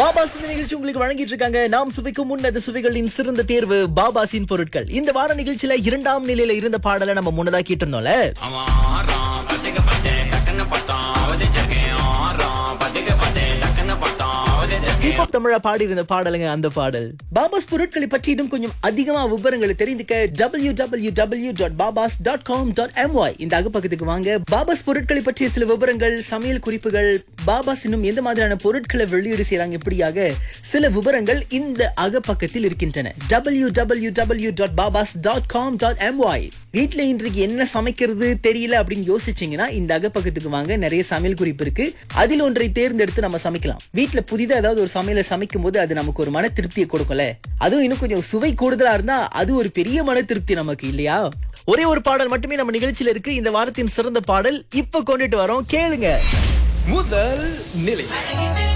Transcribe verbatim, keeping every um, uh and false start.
பாபாஸ் இந்த நிகழ்ச்சி உங்களுக்கு வழங்கிட்டு இருக்காங்க. நாம் சுவைக்கும் உன்னத சுவைகளின் சிறந்த தேர்வு பாபாஸின் பொருட்கள். இந்த வார நிகழ்ச்சியில இரண்டாம் நிலையில இருந்த பாடலை நம்ம முன்னதா கேட்டிருந்தோம்ல. தமிழா பாடி இருந்த பாடலுங்க அந்த பாடல். பாபாஸ் பொருட்களை பற்றி இன்னும் கொஞ்சம் அதிகமா விவரங்களை தெரிந்துக்க டபிள்யூ டபிள்யூ டபிள்யூ டாட் பாபாஸ் டாட் காம் டாட் எம்ஒய் இந்த அகப்பக்கத்துக்கு வாங்க. பாபாஸ் பொருட்களை பற்றிய சில விவரங்கள், சமையல் குறிப்புகள், பாபாஸ் இன்னும் எந்த மாதிரியான பொருட்களை வெளியீடு செய்யறாங்க, இப்படியாக சில விவரங்கள் இந்த அகப்பக்கத்தில் இருக்கின்றன. டபிள்யூ டபிள்யூ டபிள்யூ டாட் பாபாஸ் டாட் காம் டாட் எம்ஒய். வீட்டுல இன்றைக்கு என்ன சமைக்கிறது தெரியல அப்படின்னு யோசிச்சீங்கன்னா இந்த அகப்பக்கத்துக்கு வாங்க. நிறைய சமையல் குறிப்பு இருக்கு. அதில் ஒன்றை தேர்ந்தெடுத்து நம்ம சமைக்கலாம். வீட்டுல புதிதா ஏதாவது ஒரு சமையலை சமைக்கும் போது அது நமக்கு ஒரு மன திருப்தியை கொடுக்கல. அதுவும் இன்னும் கொஞ்சம் சுவை கூடுதலா இருந்தா அது ஒரு பெரிய மன திருப்தி நமக்கு, இல்லையா? ஒரே ஒரு பாடல் மட்டுமே நம்ம நிகழ்ச்சியில இருக்கு. இந்த வாரத்தின் சிறந்த பாடல் இப்ப கொண்டுட்டு வரோம், கேளுங்க. முதல் நிலை.